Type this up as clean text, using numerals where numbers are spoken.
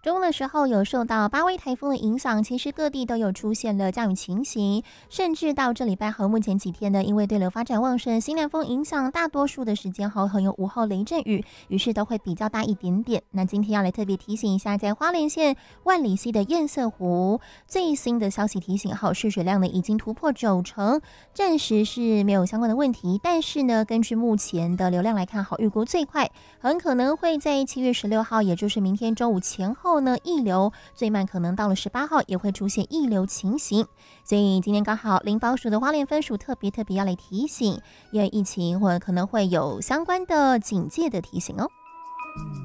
中午的时候有受到八威台风的影响，其实各地都有出现了降雨情形，甚至到这礼拜和目前几天呢，因为对流发展旺盛，西南风影响，大多数的时间很有午后雷阵雨，雨势都会比较大一点点。那今天要来特别提醒一下，在花莲县万里溪的堰塞湖，最新的消息提醒试水量呢已经突破90%，暂时是没有相关的问题，但是呢，根据目前的流量来看，预估最快很可能会在7月16号，也就是明天中午前后呢溢流，最慢可能到了18号也会出现溢流情形。所以今天刚好林保署的花莲分署特别要来提醒，因为疫情或可能会有相关的警戒的提醒哦。